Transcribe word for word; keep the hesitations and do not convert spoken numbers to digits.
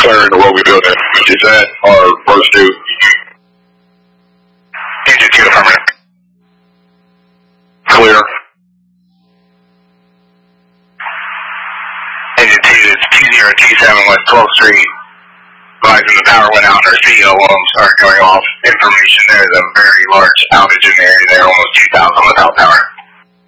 clear in the Roby building. Is that our first two? Engine two, affirmative. Clear. Engine two, it's two zero two seven West twelfth Street. Advising the power went out and our C O alarms started going off. Information, there's a very large outage in the area there, almost two thousand without power.